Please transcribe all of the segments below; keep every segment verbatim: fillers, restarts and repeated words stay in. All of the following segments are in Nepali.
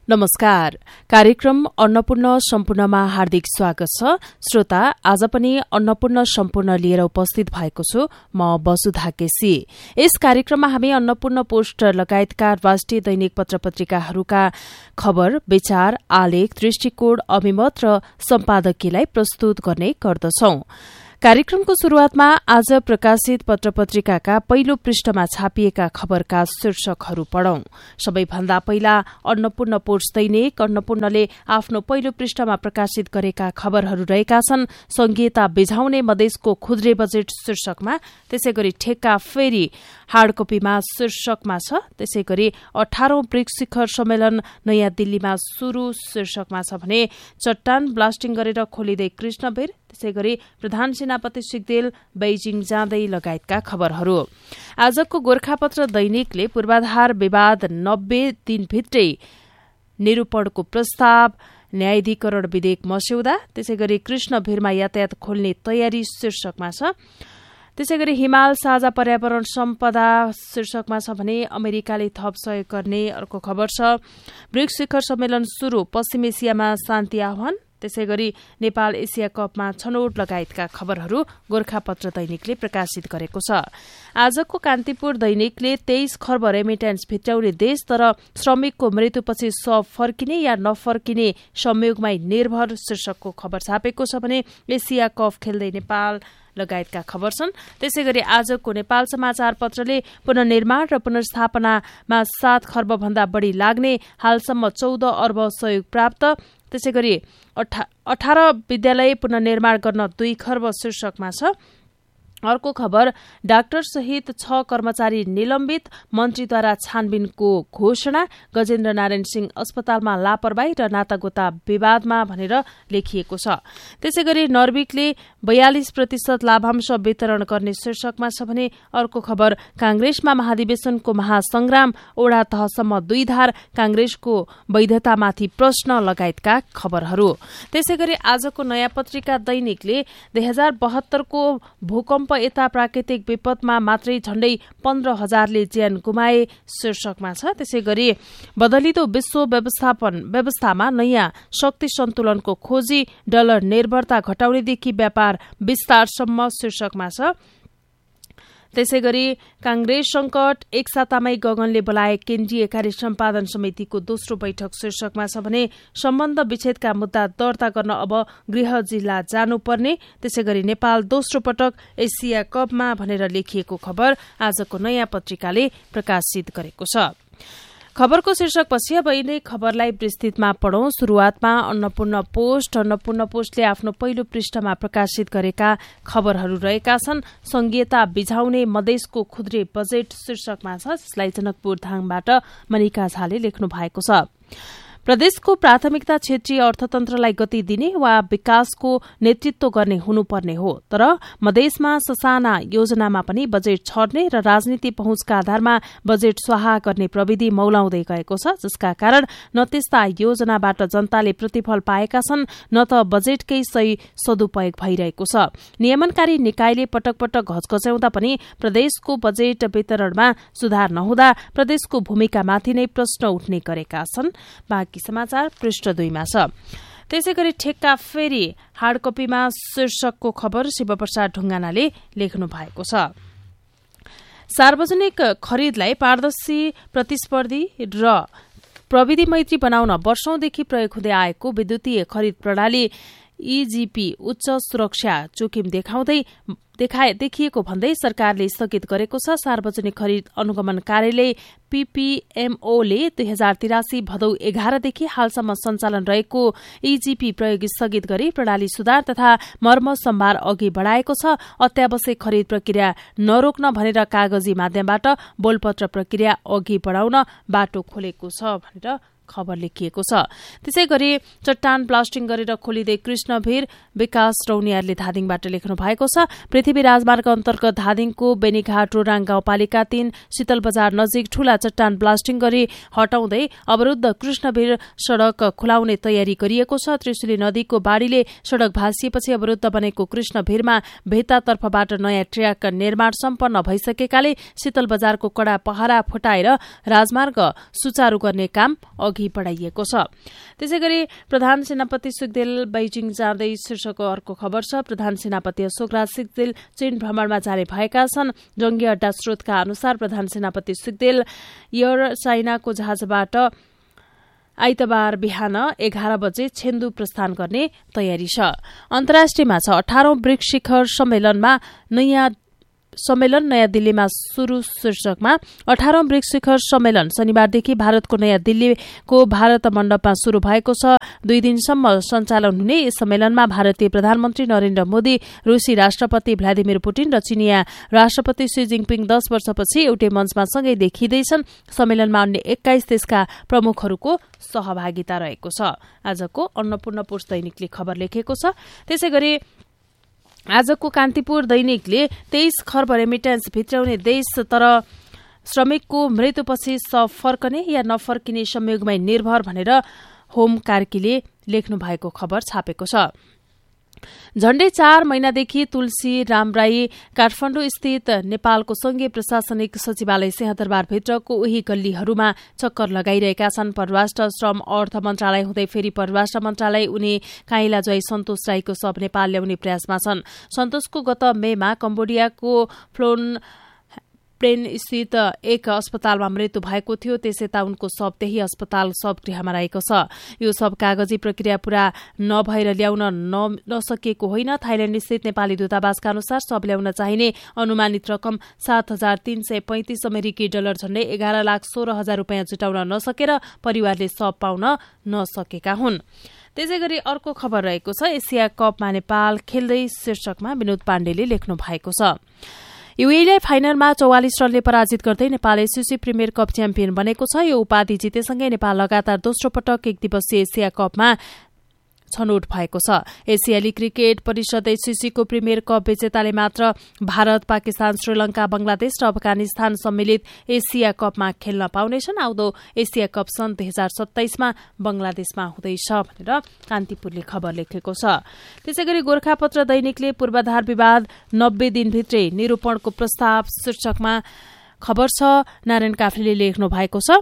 नमस्कार। कार्यक्रम अन्नपूर्ण सम्पूर्णमा हार्दिक स्वागत छ। श्रोता, आज पनि अन्नपूर्ण सम्पूर्ण लिएर उपस्थित भएको छु म वसुधा केसी। यस कार्यक्रममा हामी अन्नपूर्ण पोस्ट लगायतका राष्ट्रिय दैनिक पत्र पत्रिकाहरूका खबर, विचार, आलेख, दृष्टिकोण, अभिमत र सम्पादकीयलाई प्रस्तुत गर्ने गर्दछौं। कार्यक्रमको शुरूआतमा आज प्रकाशित पत्र पत्रिकाका पहिलो पृष्ठमा छापिएका खबरका शीर्षकहरू पढौं। सबैभन्दा पहिला अन्नपूर्ण पोस्ट दैनिक अन्नपूर्णले आफ्नो पहिलो पृष्ठमा प्रकाशित गरेका खबरहरू रहेका छन्। संघीयता बिझाउने मधेसको खुद्रे बजेट शीर्षकमा, त्यसैगरी ठेक्का फेरि हार्ड कपीमा शीर्षकमा छ। त्यसैगरी अठारौं ब्रिक्स शिखर सम्मेलन नयाँ दिल्लीमा शुरू शीर्षकमा छ भने चट्टान ब्लास्टिङ गरेर खोलिँदै कृष्णवीर, त्यसैगरी प्रधान सेनापति सिग्देल बेइजिङ जाँदै लगायतका खबरहरू। आजको गोरखापत्र दैनिकले पूर्वाधार विवाद नब्बे दिनभित्रै निरूपणको प्रस्ताव, न्यायाधिकरण विधेयक मस्यौदा, त्यसैगरी कृष्णवीरमा यातायात खोल्ने तयारी शीर्षकमा छ। त्यसैगरी हिमाल साझा पर्यावरण सम्पदा शीर्षकमा छ भने अमेरिकाले थप सहयोग गर्ने अर्को खबर छ। ब्रिक्स शिखर सम्मेलन शुरू, पश्चिम एसियामा शान्ति आह्वान, त्यसैगरी नेपाल एसिया कपमा छनौट लगायतका खबरहरू गोरखापत्र दैनिकले प्रकाशित गरेको छ। आजको कान्तिपुर दैनिकले तेइस खर्ब रेमिट्यान्स भित्राउने देश तर श्रमिकको मृत्युपछि सब फर्किने या नफर्किने संयोगमै निर्भर शीर्षकको खबर छापेको छ भने एसिया कप खेल्दै नेपाल लगायतका खबर छन्। त्यसैगरी आजको नेपाल समाचार पत्रले पुनर्निर्माण र पुनर्स्थापनामा सात खर्ब भन्दा बढ़ी लाग्ने, हालसम्म चौध अर्ब सहयोग प्राप्त, त्यसैगरी अठार विद्यालय पुनर्निर्माण गर्न दुई खर्ब शीर्षकमा छ। अर्को खबर, डाक्टर सहित छ कर्मचारी निलम्बित, मन्त्रीद्वारा छानबिनको घोषणा, गजेन्द्र नारायण सिंह अस्पतालमा लापरवाही र नातागोता विवादमा भनेर लेखिएको छ। त्यसैगरी नर्विकले बयालिस प्रतिशत लाभांश वितरण गर्ने शीर्षकमा छ भने अर्को खबर, कांग्रेसमा महाधिवेशनको महासंग्राम, ओडा तहसम्म दुई धार, कांग्रेसको वैधतामाथि प्रश्न लगायतका खबरहरू। त्यसैगरी आजको नयाँ पत्रिका दैनिकले दुई हजार बहत्तरको भूकम्प यता प्राकृतिक विपदमा मात्रै झण्डै पन्ध्र हजारले ज्यान गुमाए शीर्षकमा छ। त्यसैगरी बदलिदो विश्व व्यवस्थापन व्यवस्थामा नयाँ शक्ति सन्तुलनको खोजी, डलर निर्भरता घटाउनेदेखि व्यापार विस्तारसम्म शीर्षकमा छ। त्यसैगरी कांग्रेस संकट, एक सातामै गगनले बोलाए केन्द्रीय कार्य सम्पादन समितिको दोस्रो बैठक शीर्षकमा छ भने सम्बन्ध विच्छेदका मुद्दा दर्ता गर्न अब गृह जिल्ला जानुपर्ने, त्यसैगरी नेपाल दोस्रो पटक एसिया कपमा भनेर लेखिएको खबर आजको नयाँ पत्रिकाले प्रकाशित गरेको छ। खबरको शीर्षक पछि अब यिनै खबरलाई विस्तृतमा पढौं। शुरूआतमा अन्नपूर्ण पोस्ट अन्नपूर्ण पोस्टले आफ्नो पहिलो पृष्ठमा प्रकाशित गरेका खबरहरू रहेका छन्। संघीयता बिझाउने मधेसको खुद्रे बजेट शीर्षकमा छ, जसलाई जनकपुर धामबाट मनिका झाले लेख्नु भएको छ। प्रदेशको प्राथमिकता क्षेत्रीय अर्थतन्त्रलाई गति दिने वा विकासको नेतृत्व गर्ने हुनुपर्ने हो, तर मधेसमा ससाना योजनामा पनि बजेट छर्ने र राजनीति पहुँचका आधारमा बजेट स्वाहा गर्ने प्रविधि मौलाउँदै गएको छ, जसका कारण न त्यस्ता योजनाबाट जनताले प्रतिफल पाएका छन्, न त बजेटकै सही सदुपयोग भइरहेको छ। नियमनकारी निकायले पटक पटक घचघच्याउँदा पनि प्रदेशको बजेट वितरणमा सुधार नहुँदा प्रदेशको भूमिकामाथि नै प्रश्न उठ्ने गरेका छन्। समाचार पृष्ठ दुईमा छ। त्यसैगरी ठेक्का फेरि हार्ड कपीमा शीर्षकको खबर शिवप्रसाद ढुङ्गानाले लेख्नु भएको छ। सार्वजनिक खरिदलाई पारदर्शी, प्रतिस्पर्धी र प्रविधि मैत्री बनाउन वर्षौंदेखि प्रयोग हुँदै आएको विद्युतीय खरिद प्रणाली ईजीपी उच्च सुरक्षा जोखिम देखाउँदै देखाए देखिएको भन्दै सरकारले स्थगित गरेको छ। सार्वजनिक खरिद अनुगमन कार्यालय पीपीएमओले दुई हजार तिरासी भदौ एघारदेखि हालसम्म सञ्चालन रहेको ईजीपी प्रयोग स्थगित गरी प्रणाली सुधार तथा मर्म सम्भार अघि बढ़ाएको छ। अत्यावश्यक खरिद प्रक्रिया नरोक्न भनेर कागजी माध्यमबाट बोलपत्र प्रक्रिया अघि बढ़ाउन बाटो खोलेको छ भनेर खबर लेखिएको छ। त्यसैगरी चट्टान ब्लास्टिङ गरेर खोलिँदै कृष्णवीर, विकास रौनियारले धादिङबाट लेख्नु भएको छ। पृथ्वी राजमार्ग अन्तर्गत धादिङको बेनीघाट रोराङ गाउँपालिका तीन शीतल बजार नजिक ठूला चट्टान ब्लास्टिङ गरी हटाउँदै अवरुद्ध कृष्णवीर सड़क खुलाउने तयारी गरिएको छ। त्रिशुली नदीको बाढ़ीले सड़क भाँसिएपछि अवरुद्ध बनेको कृष्णवीरमा भेतातर्फबाट नयाँ ट्र्याक निर्माण सम्पन्न भइसकेकाले शीतल बजारको कड़ा पहरा फुटाएर राजमार्ग सुचारू गर्ने काम अघि बढाइएको छ। त्यसै गरी प्रधान सेनापति सुखदेल बेइजिङ जाँदै शीर्षकको अर्को खबर छ। प्रधान सेनापति अशोकराज सुखदेल चीन भ्रमणमा जाने भएका छन्। जंगी अड्डा स्रोतका अनुसार प्रधान सेनापति सुखदेल एयर चाइनाको जहाजबाट आइतबार बिहान एघार बजे छेन्दु प्रस्थान गर्ने तयारी छ। अन्तर्राष्ट्रियमा छ अठारौं ब्रिक्स शिखर सम्मेलनमा नयाँ सम्मेलन नयाँ दिल्लीमा शुरू शीर्षकमा अठारौं ब्रिक्स शिखर सम्मेलन शनिबारदेखि भारतको नयाँ दिल्लीको भारत मण्डपमा शुरू भएको छ। दुई दिनसम्म सञ्चालन हुने यस सम्मेलनमा भारतीय प्रधानमन्त्री नरेन्द्र मोदी, रूसी राष्ट्रपति भ्लादिमिर पुटिन र चिनिया राष्ट्रपति सी जिङपिङ दश वर्षपछि एउटै मञ्चमा सँगै देखिँदैछन्। सम्मेलनमा अन्य एक्काइस देशका प्रमुखहरूको सहभागिता रहेको छ। आजको अन्नपूर्ण पोस्ट दैनिकले खबर लेखेको छ। त्यसै गरी आजको कान्तिपुर दैनिकले तेइस खर्ब रेमिट्यान्स भित्राउने देश तर श्रमिकको मृत्युपछि सब फर्कने या नफर्किने संयोगमै निर्भर भनेर होम कार्कीले लेख्नु भएको खबर छापेको छ। झण्डै चार महिनादेखि तुलसी रामराई काठमाडौँ स्थित नेपालको संघीय प्रशासनिक सचिवालय सिंहदरबारभित्रको उही गल्लीहरूमा चक्कर लगाइरहेका छन्। परराष्ट्र श्रम अर्थ मन्त्रालय हुँदै फेरि परराष्ट्र मन्त्रालय उनी काइला जोई सन्तोष राईको सब नेपाल ल्याउने प्रयासमा छन्। सन्तोषको गत मेमा कम्बोडियाको फ्लोन प्लेन स्थित एक अस्पतालमा मृत्यु भएको थियो। त्यसयता उनको शव त्यही अस्पताल शवगृहमा रहेको छ। यो सब कागजी प्रक्रिया पूरा नभएर ल्याउन नसकिएको होइन। थाइल्याण्ड स्थित नेपाली दूतावासका अनुसार शव ल्याउन चाहिने अनुमानित रकम सात हजार तीन सय पैंतिस अमेरिकी डलर झण्डै एघार लाख सोह्र हजार रूपियाँ जुटाउन नसकेर परिवारले शव पाउन नसकेका हुन्। त्यसै गरी अर्को खबर रहेको छ एसिया कपमा नेपाल खेल्दै शीर्षकमा विनोद पाण्डेले लेख्नु भएको छ। युएईलाई फाइनलमा चौवालिस रनले पराजित गर्दै Nepal SCC premier cup champion बनेको छ। यो उपाधि जितेसँगै नेपाल लगातार दोस्रो पटक एक दिवसीय एसिया कपमा छनौट भएको छ। एसियाली क्रिकेट परिषद एससीसीको प्रिमियर कप विजेताले मात्र भारत, पाकिस्तान, श्रीलंका, बंगलादेश र अफगानिस्तान सम्मिलित एसिया कपमा खेल्न पाउनेछन्। आउँदो एसिया कप सन् दुई हजार सत्ताइसमा बंगलादेशमा हुँदैछ भनेर कान्तिपुरले खबर लेखेको छ। त्यसै गरी गोर्खापत्र दैनिकले पूर्वाधार विवाद नब्बे दिनभित्रै निरूपणको प्रस्ताव शीर्षकमा खबर छ। नारायण काफ्लेले लेख्नु भएको छ।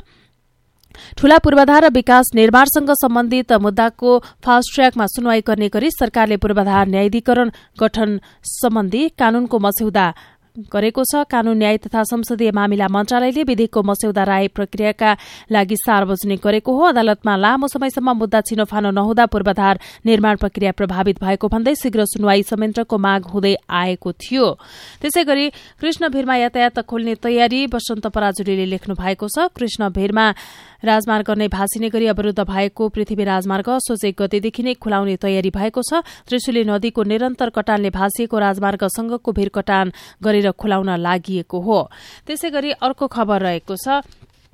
ठूला पूर्वाधार र विकास निर्माणसँग सम्बन्धित मुद्दाको फास्ट ट्र्याकमा सुनवाई गर्ने गरी सरकारले पूर्वाधार न्यायाधिकरण गठन सम्बन्धी कानूनको मस्यौदा गरेको छ। कानून न्याय तथा संसदीय मामिला मन्त्रालयले विधेयकको मस्यौदा राय प्रक्रियाका लागि सार्वजनिक गरेको हो। अदालतमा लामो समयसम्म मुद्दा छिनोफानो नहुँदा पूर्वाधार निर्माण प्रक्रिया प्रभावित भएको भन्दै शीघ्र सुनवाई संयन्त्रको माग हुँदै आएको थियो। त्यसै गरी कृष्ण भिरमा यातायात खोल्ने तयारी वसन्त पराजुलीले लेख्नु भएको छ। कृष्ण भिरमा राजमार्ग नै भासिने गरी अवरुद्ध भएको पृथ्वी राजमार्ग सोच एक गतेदेखि नै खुलाउने तयारी भएको छ। त्रिशुली नदीको निरन्तर कटानले भासिएको राजमार्गसँगको भिर कटान गरेर खुलाउन लागि हो। त्यसै गरी अर्को खबर रहेको छ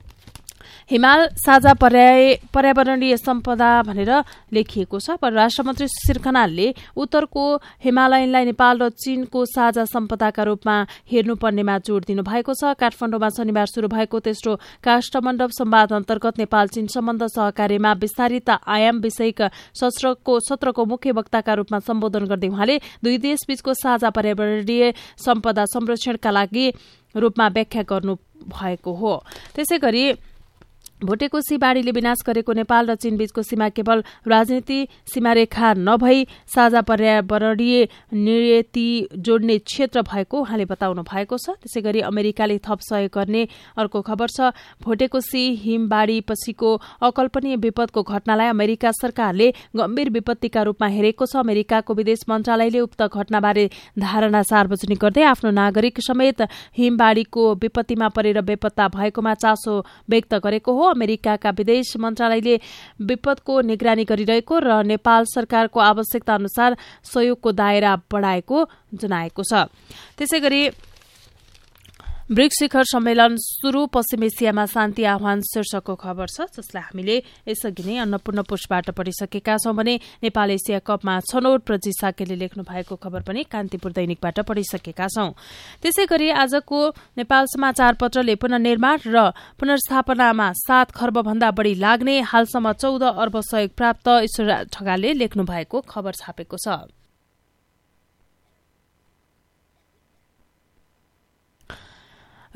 हिमाल साझा पर्यावरणीय सम्पदा भनेर लेखिएको छ। परराष्ट्र मन्त्री सुशील खनालले उत्तरको हिमालयनलाई नेपाल र चीनको साझा सम्पदाका रूपमा हेर्नुपर्नेमा जोड़ दिनु भएको छ। काठमाडौँमा शनिबार शुरू भएको तेस्रो काष्ठमण्डप संवाद अन्तर्गत नेपाल चीन सम्बन्ध सहकार्यमा विस्तारित आयाम विषयक सत्रको सत्रको मुख्य वक्ताका रूपमा सम्बोधन गर्दै उहाँले दुई देशबीचको साझा पर्यावरणीय सम्पदा संरक्षणका लागि रूपमा व्याख्या गर्नु भएको हो। त्यसै गरी भोटेको बाढ़ीले विनाश गरेको नेपाल र चीनबीचको सीमा केवल राजनीति सीमारेखा नभई साझा पर्यावरणीय नियति जोड्ने क्षेत्र भएको उहाँले बताउनु भएको छ। त्यसै गरी अमेरिकाले थप सहयोग गर्ने अर्को खबर छ। भोटेको सी हिमबाढ़ी पछिको अकल्पनीय विपदको घटनालाई अमेरिका सरकारले गम्भीर विपत्तिका रूपमा हेरेको छ। अमेरिकाको विदेश मन्त्रालयले उक्त घटनाबारे धारणा सार्वजनिक गर्दै आफ्नो नागरिक समेत हिमबाढ़ीको विपत्तिमा परेर बेपत्ता भएकोमा चासो व्यक्त गरेको हो। अमेरिकाका विदेश मन्त्रालयले विपदको निगरानी गरिरहेको र नेपाल सरकारको आवश्यकता अनुसार सहयोगको दायरा बढ़ाएको जनाएको छ। त्यसै गरी ब्रिक्स शिखर सम्मेलन शुरू पश्चिम एसियामा शान्ति आह्वान शीर्षकको खबर छ, जसलाई हामीले यसअघि नै अन्नपूर्ण पोस्टबाट पढिसकेका छौं भने नेपाल एसिया कपमा छनौट प्रजित साकेले लेख्नु भएको खबर पनि कान्तिपुर दैनिकबाट पढिसकेका छौं। त्यसै गरी आजको नेपाल समाचार पत्रले पुनर्निर्माण र पुनर्स्थापनामा सात खर्ब भन्दा बढ़ी लाग्ने हालसम्म चौध अर्ब सहयोग प्राप्त ईश्वर ठगालले लेख्नु भएको खबर छापेको छ।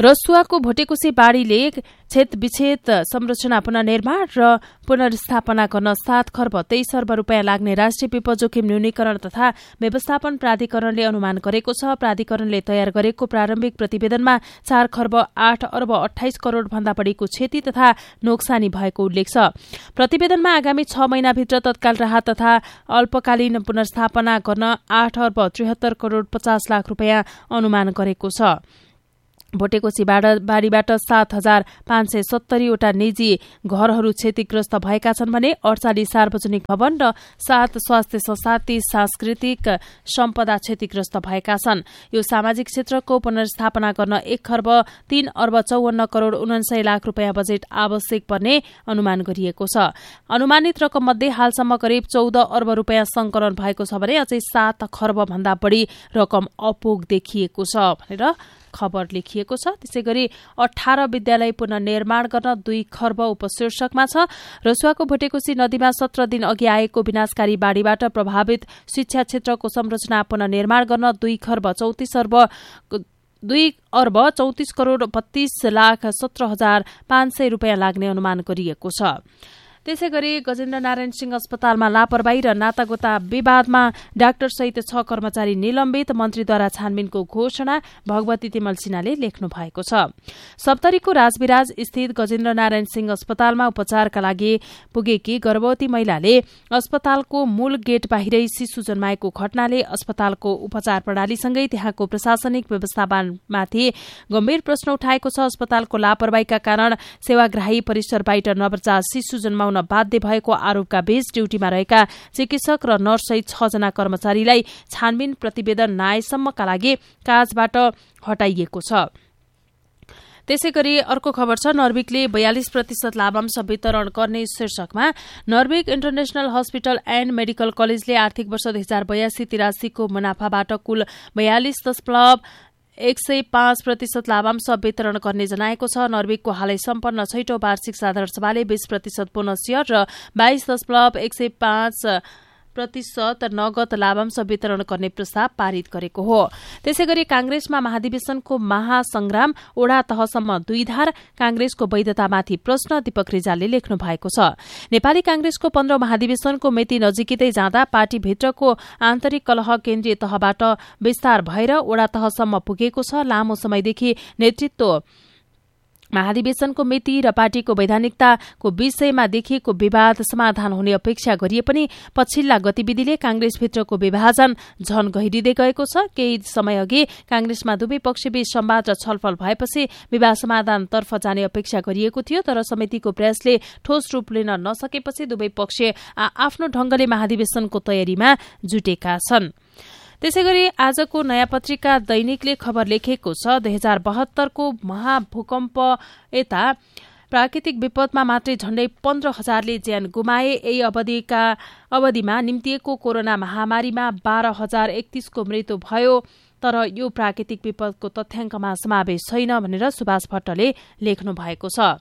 रसुवाको भोटेकोशी बाढीले क्षेत्र विच्छेद संरचना पुनर्निर्माण र पुनर्स्थापना गर्न सात खर्ब तेइस अर्ब रूपियाँ लाग्ने राष्ट्रिय विपद जोखिम न्यूनीकरण तथा व्यवस्थापन प्राधिकरणले अनुमान गरेको छ। प्राधिकरणले तयार गरेको प्रारम्भिक प्रतिवेदनमा चार खर्ब आठ अर्ब अठाइस करोड़ भन्दा बढ़ीको क्षति तथा नोक्सानी भएको उल्लेख छ। प्रतिवेदनमा आगामी छ महिनाभित्र तत्काल राहत तथा अल्पकालीन पुनर्स्थापना गर्न आठ अर्ब त्रिहत्तर करोड़ पचास लाख रूपियाँ अनुमान गरेको छ। भोटेकोशी बाढीबाट सात हजार पाँच सय सत्तरीवटा निजी घरहरू क्षतिग्रस्त भएका छन् भने अड़चालिस सार्वजनिक भवन र सात स्वास्थ्य संस्था सांस्कृतिक सम्पदा क्षतिग्रस्त भएका छन्। यो सामाजिक क्षेत्रको पुनर्स्थापना गर्न एक खर्ब तीन अर्ब चौवन्न करोड़ उनासय लाख रूपियाँ बजेट आवश्यक पर्ने अनुमान गरिएको छ। अनुमानित रकम मध्ये हालसम्म करिब चौध अर्ब रूपियाँ संकलन भएको छ भने अझै सात खर्ब भन्दा बढ़ी रकम अपुग देखिएको छ भनेर खबर लेखिएको छ। त्यसैगरी अठार विद्यालय पुनर्निर्माण गर्न दुई खर्ब उपशीर्षकमा छ। रसुवाको भोटेकोशी नदीमा सत्र दिन अघि आएको विनाशकारी बाढ़ीबाट प्रभावित शिक्षा क्षेत्रको संरचना पुनर्निर्माण गर्न दुई खर्ब चौतिस अर्ब दुई अर्ब चौतिस करोड़ बत्तीस लाख सत्र हजार पाँच सय रूपियाँ लाग्ने अनुमान गरिएको छ। त्यसै गरी गजेन्द्र नारायण सिंह अस्पतालमा लापरवाही र नातागोता विवादमा डाक्टर सहित छ कर्मचारी निलम्बित, मन्त्रीद्वारा छानबिनको घोषणा भगवती तिमल सिन्हाले लेख्नु भएको छ। सप्तरीको राजविराज स्थित गजेन्द्र नारायण सिंह अस्पतालमा उपचारका लागि पुगेकी गर्भवती महिलाले अस्पतालको मूल गेट बाहिरै शिशु जन्माएको घटनाले अस्पतालको उपचार प्रणालीसँगै त्यहाँको प्रशासनिक व्यवस्थापनमाथि गम्भीर प्रश्न उठाएको छ। अस्पतालको लापरवाहीका कारण सेवाग्राही परिसरबाट नवजात शिशु जन्माउन बाध्य भएको आरोपका बीच ड्यूटीमा रहेका चिकित्सक र नर्स सहित छ जना कर्मचारीलाई छानबिन प्रतिवेदन नआएसम्मका लागि काजबाट हटाइएको छ। त्यसै गरी अर्को खबर छ, नर्भिकले बयालिस प्रतिशत लाभांश वितरण गर्ने शीर्षकमा Norvic international hospital and medical कलेजले आर्थिक वर्ष दुई हजार बयासी तिरासीको मुनाफाबाट कुल बयालिस दशमलव एक सय पाँच प्रतिशत लाभांश वितरण गर्ने जनाएको छ। नर्भिकको हालै सम्पन्न छैटौं वार्षिक साधारण सभाले बीस प्रतिशत बोनस शेयर र बाइस दशमलव एक सय पाँच प्रतिशत नगद लाभांश वितरण गर्ने प्रस्ताव पारित गरेको हो। त्यसै गरी कांग्रेसमा महाधिवेशनको महासंग्राम, ओडा तहसम्म दुई धार, कांग्रेसको वैधतामाथि प्रश्न, दीपक रिजालले लेख्नु भएको छ। नेपाली कांग्रेसको पन्ध्रौं महाधिवेशनको मिति नजिकै जाँदा पार्टीभित्रको आन्तरिक कलह केन्द्रीय तहबाट विस्तार भएर ओडा तहसम्म पुगेको छ। लामो समयदेखि नेतृत्व महाधिवेशनको मिति र पार्टीको वैधानिकताको विषयमा देखिएको विवाद समाधान हुने अपेक्षा गरिए पनि पछिल्ला गतिविधिले कांग्रेसभित्रको विभाजन झन गहिरिँदै गएको छ। केही समयअघि कांग्रेसमा दुवै पक्षबीच संवाद र छलफल भएपछि विवाद समाधानतर्फ जाने अपेक्षा गरिएको थियो, तर समितिको प्रयासले ठोस रूप लिन नसकेपछि दुवै पक्ष आफ्नो ढंगले महाधिवेशनको तयारीमा जुटेका छन्। त्यसैगरी आजको नयाँ पत्रिका दैनिकले खबर लेखेको छ, दुई हजार बहत्तरको महाभूकम्प यता प्राकृतिक विपदमा मात्रै झण्डै पन्ध्र हजारले ज्यान गुमाए। यही अवधिका अवधिमा निम्तिएको कोरोना महामारीमा बाह्र हजार एकतीसको मृत्यु भयो, तर यो प्राकृतिक विपदको तथ्याङ्कमा समावेश छैन भनेर सुभाष भट्टले लेख्नु भएको छ।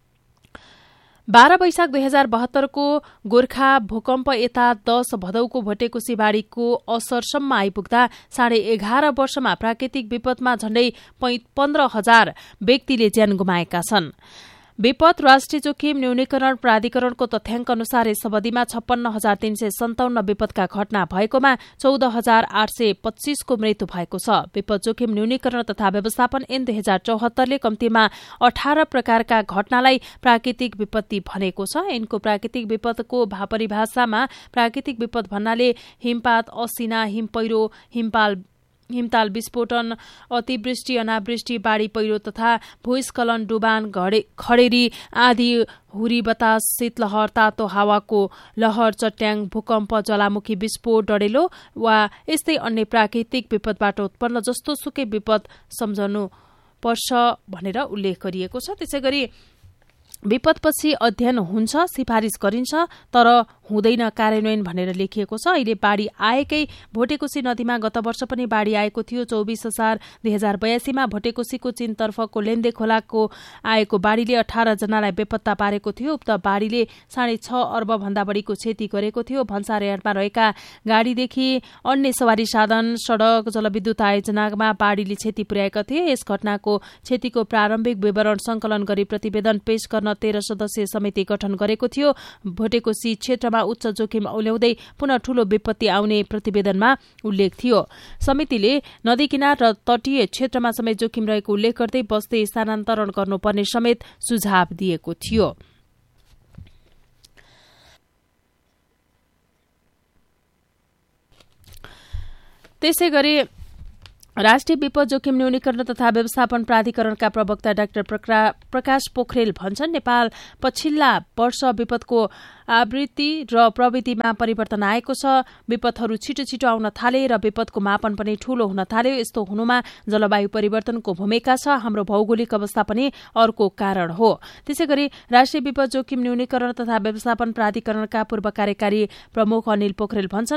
बाह्र वैशाख दुई हजार बहत्तरको गोर्खा भूकम्प यता दश भदौको भोटेकोशी बाढ़ीको असरसम्म आइपुग्दा साढे एघार वर्षमा प्राकृतिक विपदमा झण्डै पन्ध्र हजार व्यक्तिले ज्यान गुमाएका छन्। विपद राष्ट्रिय जोखिम न्यूनीकरण प्राधिकरणको तथ्याङ्क अनुसार यस अवधिमा छप्पन्न हजार तीन सय सन्ताउन्न विपदका घटना भएकोमा चौध हजार आठ सय पच्चीसको मृत्यु भएको छ। विपद जोखिम न्यूनीकरण तथा व्यवस्थापन ऐन दुई हजार चौहत्तरले कम्तीमा अठार प्रकारका घटनालाई प्राकृतिक विपत्ति भनेको छ। ऐनको प्राकृतिक विपदको परिभाषामा प्राकृतिक विपद भन्नाले हिमपात, असिना, हिमपैह्रो, हिमपाल हिमताल विस्फोटन, अतिवृष्टि, अनावृष्टि, बाढ़ी पहिरो तथा भूस्खलन, डुबान, खडेरी आदि, हुरी बतास, शीतलहर, तातो हावाको लहर, चट्याङ, भूकम्प, ज्वालामुखी विस्फोट, डढेलो वा यस्तै अन्य प्राकृतिक विपदबाट उत्पन्न जस्तो सुकै विपद सम्झनु पर्छ भनेर उल्लेख गरिएको छ। त्यसैगरी विपदपछि अध्ययन हुन्छ, सिफारिस गरिन्छ, तर हुँदैन कार्यान्वयन भनेर लेखिएको छ। अहिले बाढ़ी आएकै भोटेकोशी नदीमा गत वर्ष पनि बाढ़ी आएको थियो। चौबिस हजार दुई हजार बयासीमा भोटेकोशीको चीनतर्फको लेन्दे खोलाको आएको बाढ़ीले अठार जनालाई बेपत्ता पारेको थियो। उक्त बाढ़ीले साढे छ अर्ब भन्दा बढ़ीको क्षति गरेको थियो। भन्सार यार्डमा रहेका गाड़ीदेखि अन्य सवारी साधन, सड़क, जलविद्युत आयोजनामा बाढ़ीले क्षति पुर्याएका थिए। यस घटनाको क्षतिको प्रारम्भिक विवरण संकलन गरी प्रतिवेदन पेश गर्न तेह्र सदस्यीय समिति गठन गरेको थियो। भोटेकोशी क्षेत्रमा उच्च जोखिम औल्याउँदै पुनः ठूलो विपत्ति आउने प्रतिवेदनमा उल्लेख थियो। समितिले नदी किनार र तटीय क्षेत्रमा समेत जोखिम रहेको उल्लेख गर्दै बस्ती स्थानान्तरण गर्नुपर्ने समेत सुझाव दिएको थियो। त्यसैगरी राष्ट्रिय विपद जोखिम न्यूनीकरण तथा व्यवस्थापन प्राधिकरणका प्रवक्ता डाक्टर प्रकाश पोखरेल भन्छन्, नेपाल पछिल्ला वर्ष विपदको आवृत्ति र प्रवृत्तिमा परिवर्तन आएको छ। विपदहरू छिटो छिटो आउन थाले र विपदको मापन पनि ठूलो हुन थाल्यो। यस्तो हुनुमा जलवायु परिवर्तनको भूमिका छ। हाम्रो भौगोलिक अवस्था पनि अर्को कारण हो। त्यसैगरी राष्ट्रिय विपद जोखिम न्यूनीकरण तथा व्यवस्थापन प्राधिकरणका पूर्व कार्यकारी प्रमुख अनिल पोखरेल भन्छन्,